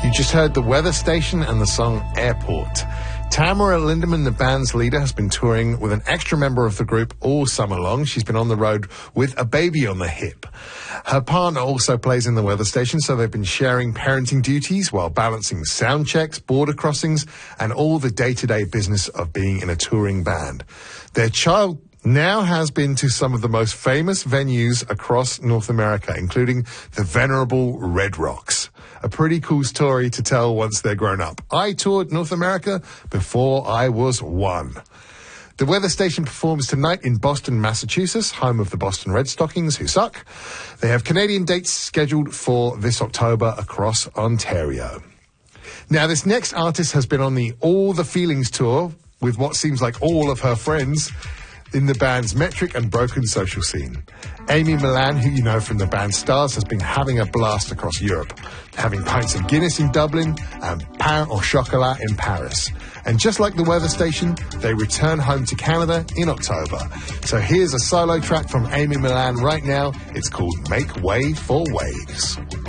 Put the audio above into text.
You just heard The Weather Station and the song Airport. Tamara Lindemann, the band's leader, has been touring with an extra member of the group all summer long. She's been on the road with a baby on the hip. Her partner also plays in The Weather Station, so they've been sharing parenting duties while balancing sound checks, border crossings, and all the day-to-day business of being in a touring band. Their child now has been to some of the most famous venues across North America, including the venerable Red Rocks. A pretty cool story to tell once they're grown up. I toured North America before I was 1. The Weather Station performs tonight in Boston, Massachusetts, home of the Boston Red Stockings, who suck. They have Canadian dates scheduled for this October across Ontario. Now, this next artist has been on the All the Feelings tour with what seems like all of her friends in the band's metric and broken social scene. Amy Millan, who you know from the band Stars, has been having a blast across Europe, having pints of Guinness in Dublin and pain au chocolat in Paris. And just like the Weather Station, they return home to Canada in October. So here's a solo track from Amy Millan right now. It's called Make Way for Waves.